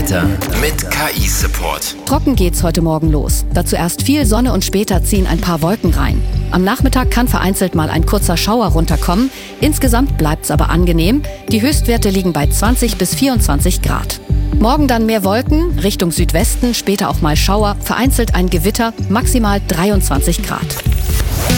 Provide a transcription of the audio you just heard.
Wetter mit KI-Support. Trocken geht's heute Morgen los. Dazu erst viel Sonne und später ziehen ein paar Wolken rein. Am Nachmittag kann vereinzelt mal ein kurzer Schauer runterkommen. Insgesamt bleibt's aber angenehm. Die Höchstwerte liegen bei 20 bis 24 Grad. Morgen dann mehr Wolken, Richtung Südwesten, später auch mal Schauer, vereinzelt ein Gewitter, maximal 23 Grad.